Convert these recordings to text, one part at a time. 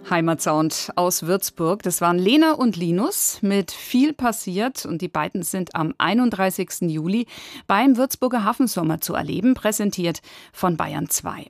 Heimatsound aus Würzburg. Das waren Lena und Linus mit Viel passiert und die beiden sind am 31. Juli beim Würzburger Hafensommer zu erleben, präsentiert von Bayern 2.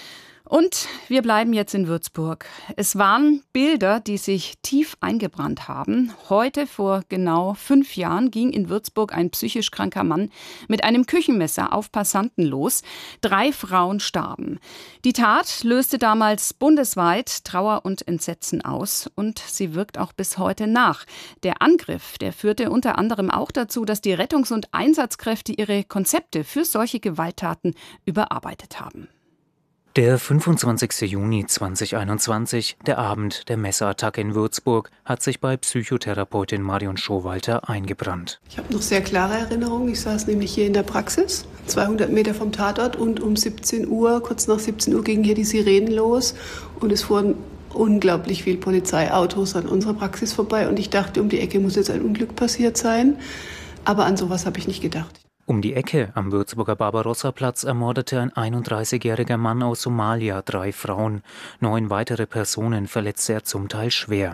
Und wir bleiben jetzt in Würzburg. Es waren Bilder, die sich tief eingebrannt haben. Heute, vor genau 5 Jahren, ging in Würzburg ein psychisch kranker Mann mit einem Küchenmesser auf Passanten los. 3 Frauen starben. Die Tat löste damals bundesweit Trauer und Entsetzen aus und sie wirkt auch bis heute nach. Der Angriff, der führte unter anderem auch dazu, dass die Rettungs- und Einsatzkräfte ihre Konzepte für solche Gewalttaten überarbeitet haben. Der 25. Juni 2021, der Abend der Messerattacke in Würzburg, hat sich bei Psychotherapeutin Marion Schowalter eingebrannt. Ich habe noch sehr klare Erinnerungen. Ich saß nämlich hier in der Praxis, 200 Meter vom Tatort, und um 17 Uhr, kurz nach 17 Uhr, gingen hier die Sirenen los und es fuhren unglaublich viele Polizeiautos an unserer Praxis vorbei und ich dachte, um die Ecke muss jetzt ein Unglück passiert sein, aber an sowas habe ich nicht gedacht. Um die Ecke am Würzburger Barbarossa-Platz ermordete ein 31-jähriger Mann aus Somalia 3 Frauen. 9 weitere Personen verletzte er zum Teil schwer.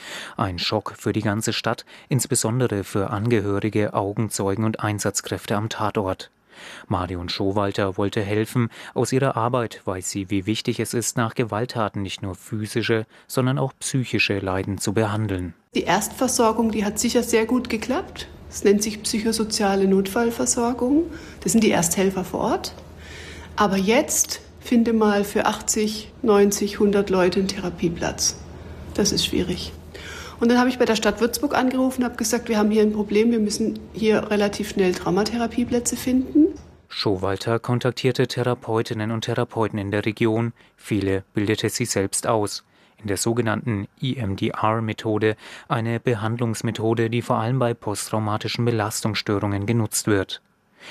Ein Schock für die ganze Stadt, insbesondere für Angehörige, Augenzeugen und Einsatzkräfte am Tatort. Marion Schowalter wollte helfen. Aus ihrer Arbeit weiß sie, wie wichtig es ist, nach Gewalttaten nicht nur physische, sondern auch psychische Leiden zu behandeln. Die Erstversorgung, die hat sicher sehr gut geklappt. Es nennt sich psychosoziale Notfallversorgung. Das sind die Ersthelfer vor Ort. Aber jetzt finde mal für 80, 90, 100 Leute einen Therapieplatz. Das ist schwierig. Und dann habe ich bei der Stadt Würzburg angerufen und habe gesagt, wir haben hier ein Problem, wir müssen hier relativ schnell Traumatherapieplätze finden. Schowalter kontaktierte Therapeutinnen und Therapeuten in der Region. Viele bildete sie selbst aus. In der sogenannten EMDR-Methode, eine Behandlungsmethode, die vor allem bei posttraumatischen Belastungsstörungen genutzt wird.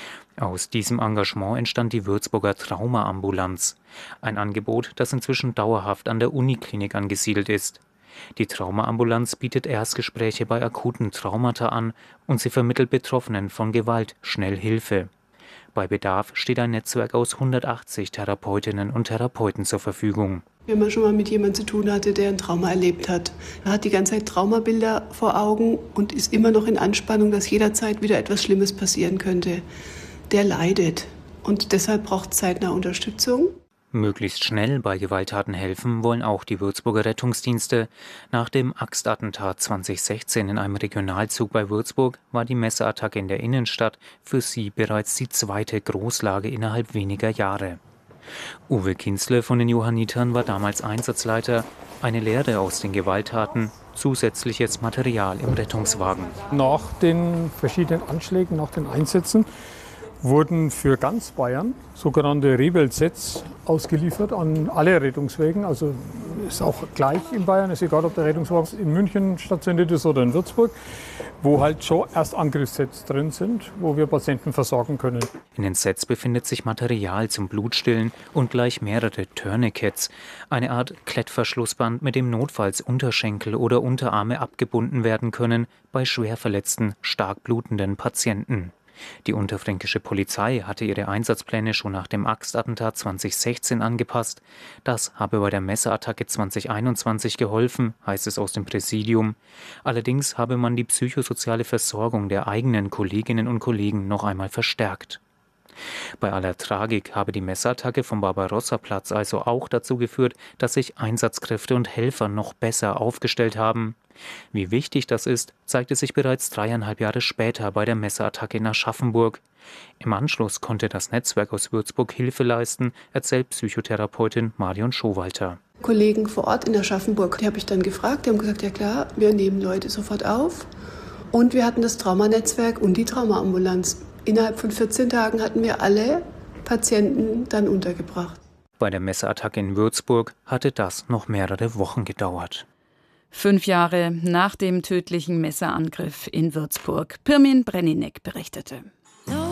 Aus diesem Engagement entstand die Würzburger Traumaambulanz, ein Angebot, das inzwischen dauerhaft an der Uniklinik angesiedelt ist. Die Traumaambulanz bietet Erstgespräche bei akuten Traumata an und sie vermittelt Betroffenen von Gewalt schnell Hilfe. Bei Bedarf steht ein Netzwerk aus 180 Therapeutinnen und Therapeuten zur Verfügung. Wenn man schon mal mit jemandem zu tun hatte, der ein Trauma erlebt hat, er hat die ganze Zeit Traumabilder vor Augen und ist immer noch in Anspannung, dass jederzeit wieder etwas Schlimmes passieren könnte. Der leidet und deshalb braucht es zeitnah Unterstützung. Möglichst schnell bei Gewalttaten helfen wollen auch die Würzburger Rettungsdienste. Nach dem Axtattentat 2016 in einem Regionalzug bei Würzburg war die Messerattacke in der Innenstadt für sie bereits die 2. Großlage innerhalb weniger Jahre. Uwe Kinzle von den Johannitern war damals Einsatzleiter. Eine Lehre aus den Gewalttaten, zusätzliches Material im Rettungswagen. Nach den verschiedenen Anschlägen, nach den Einsätzen, wurden für ganz Bayern sogenannte Rebel-Sets ausgeliefert an alle Rettungswägen. Also ist auch gleich in Bayern, ist egal, ob der Rettungswagen in München stationiert ist oder in Würzburg, wo halt schon erst Angriffssets drin sind, wo wir Patienten versorgen können. In den Sets befindet sich Material zum Blutstillen und gleich mehrere Tourniquets, eine Art Klettverschlussband, mit dem notfalls Unterschenkel oder Unterarme abgebunden werden können bei schwer verletzten, stark blutenden Patienten. Die unterfränkische Polizei hatte ihre Einsatzpläne schon nach dem Axtattentat 2016 angepasst. Das habe bei der Messerattacke 2021 geholfen, heißt es aus dem Präsidium. Allerdings habe man die psychosoziale Versorgung der eigenen Kolleginnen und Kollegen noch einmal verstärkt. Bei aller Tragik habe die Messerattacke vom Barbarossa-Platz also auch dazu geführt, dass sich Einsatzkräfte und Helfer noch besser aufgestellt haben. Wie wichtig das ist, zeigte sich bereits 3,5 Jahre später bei der Messerattacke in Aschaffenburg. Im Anschluss konnte das Netzwerk aus Würzburg Hilfe leisten, erzählt Psychotherapeutin Marion Schowalter. Kollegen vor Ort in Aschaffenburg, die habe ich dann gefragt, die haben gesagt, ja klar, wir nehmen Leute sofort auf. Und wir hatten das Traumanetzwerk und die Traumaambulanz. Innerhalb von 14 Tagen hatten wir alle Patienten dann untergebracht. Bei der Messerattacke in Würzburg hatte das noch mehrere Wochen gedauert. 5 Jahre nach dem tödlichen Messerangriff in Würzburg. Pirmin Brenninek berichtete.